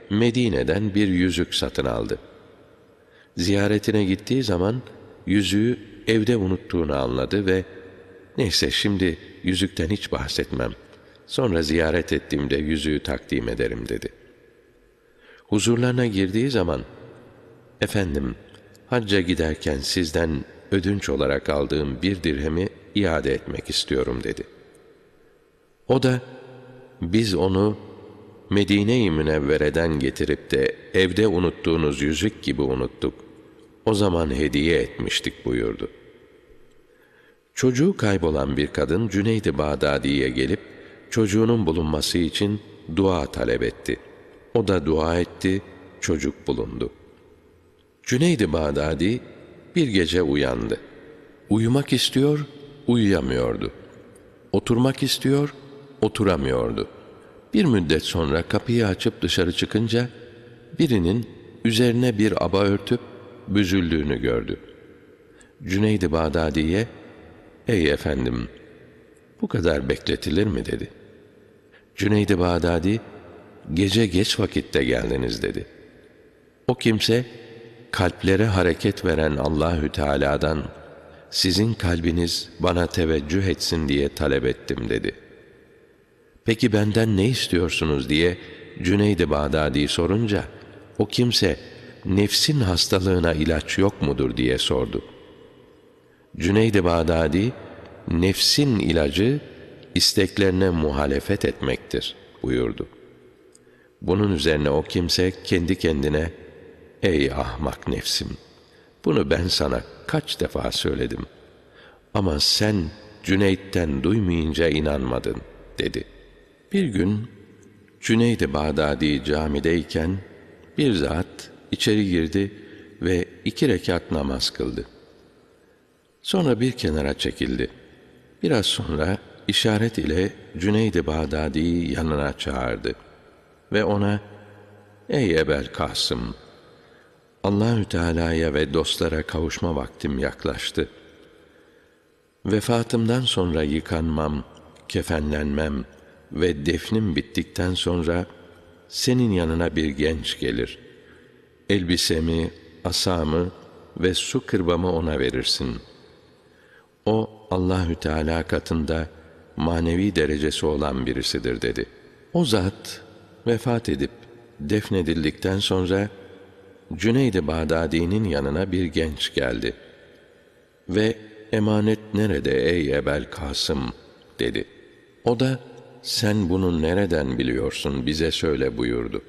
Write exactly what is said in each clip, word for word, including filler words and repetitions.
Medine'den bir yüzük satın aldı. Ziyaretine gittiği zaman yüzüğü evde unuttuğunu anladı ve "Neyse, şimdi yüzükten hiç bahsetmem. Sonra ziyaret ettiğimde yüzüğü takdim ederim," dedi. Huzurlarına girdiği zaman, "Efendim, hacca giderken sizden ödünç olarak aldığım bir dirhemi iade etmek istiyorum," dedi. O da, "Biz onu Medine-i Münevvere'den getirip de evde unuttuğunuz yüzük gibi unuttuk. O zaman hediye etmiştik," buyurdu. Çocuğu kaybolan bir kadın Cüneyd-i Bağdadi'ye gelip çocuğunun bulunması için dua talep etti. O da dua etti, çocuk bulundu. Cüneyd-i Bağdadi bir gece uyandı. Uyumak istiyor, uyuyamıyordu. Oturmak istiyor, oturamıyordu. Bir müddet sonra kapıyı açıp dışarı çıkınca birinin üzerine bir aba örtüp büzüldüğünü gördü. Cüneyd-i Bağdadi'ye, "Ey efendim, bu kadar bekletilir mi?" dedi. Cüneyd-i Bağdadi, "Gece geç vakitte geldiniz," dedi. O kimse, "Kalplere hareket veren Allahü Teala'dan sizin kalbiniz bana teveccüh etsin diye talep ettim," dedi. "Peki benden ne istiyorsunuz?" diye Cüneyd-i Bağdadi sorunca, o kimse, "Nefsin hastalığına ilaç yok mudur?" diye sordu. Cüneyd-i Bağdadi, "Nefsin ilacı isteklerine muhalefet etmektir," buyurdu. Bunun üzerine o kimse kendi kendine, "Ey ahmak nefsim! Bunu ben sana kaç defa söyledim. Ama sen Cüneyd'den duymayınca inanmadın," dedi. Bir gün Cüneyd-i Bağdadi camideyken bir zat içeri girdi ve iki rekat namaz kıldı. Sonra bir kenara çekildi. Biraz sonra işaret ile Cüneyd-i Bağdadi'yi yanına çağırdı ve ona, "Ey Ebel Kasım! Allahü Teala'ya ve dostlara kavuşma vaktim yaklaştı. Vefatımdan sonra yıkanmam, kefenlenmem ve defnim bittikten sonra senin yanına bir genç gelir. Elbisemi, asamı ve su kırbamı ona verirsin. O Allahü Teala katında manevi derecesi olan birisidir," dedi. O zat vefat edip defnedildikten sonra Cüneyd-i Bağdadi'nin yanına bir genç geldi ve "Emanet nerede ey Ebel Kasım?" dedi. O da, "Sen bunu nereden biliyorsun, bize söyle," buyurdu.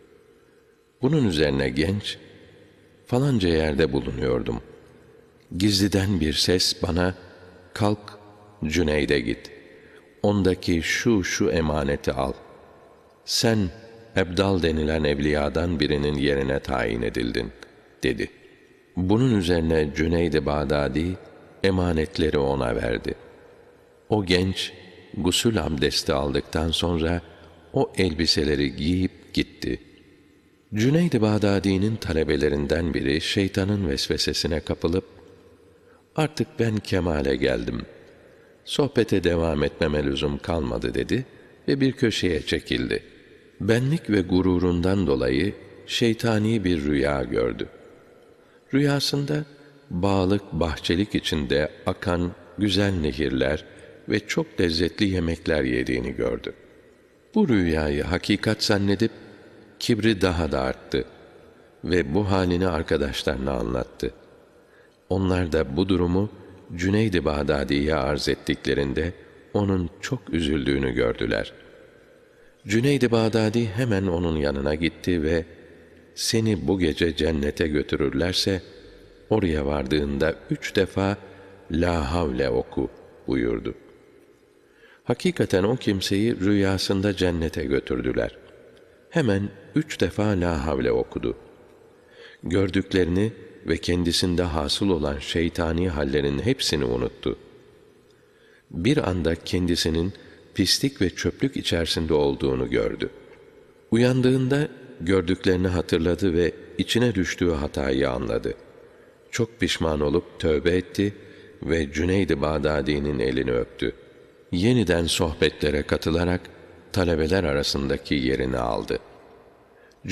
Bunun üzerine genç, "Falanca yerde bulunuyordum. Gizliden bir ses bana, 'Kalk, Cüneyd'e git. Ondaki şu şu emaneti al. Sen Ebdal denilen evliyadan birinin yerine tayin edildin," dedi. Bunun üzerine Cüneyd-i Bağdadi emanetleri ona verdi. O genç gusül abdesti aldıktan sonra o elbiseleri giyip gitti. Cüneyd-i Bağdadi'nin talebelerinden biri şeytanın vesvesesine kapılıp, "Artık ben kemale geldim. Sohbete devam etmeme lüzum kalmadı," dedi ve bir köşeye çekildi. Benlik ve gururundan dolayı şeytani bir rüya gördü. Rüyasında bağlık, bahçelik içinde akan güzel nehirler ve çok lezzetli yemekler yediğini gördü. Bu rüyayı hakikat zannedip kibri daha da arttı ve bu halini arkadaşlarına anlattı. Onlar da bu durumu Cüneyd-i Bağdadi'ye arz ettiklerinde onun çok üzüldüğünü gördüler. Cüneyd-i Bağdadi hemen onun yanına gitti ve "Seni bu gece cennete götürürlerse oraya vardığında üç defa la havle oku," buyurdu. Hakikaten o kimseyi rüyasında cennete götürdüler. Hemen üç defa la havle okudu. Gördüklerini ve kendisinde hasıl olan şeytani hallerin hepsini unuttu. Bir anda kendisinin pislik ve çöplük içerisinde olduğunu gördü. Uyandığında gördüklerini hatırladı ve içine düştüğü hatayı anladı. Çok pişman olup tövbe etti ve Cüneyd-i Bağdadi'nin elini öptü. Yeniden sohbetlere katılarak talebeler arasındaki yerini aldı.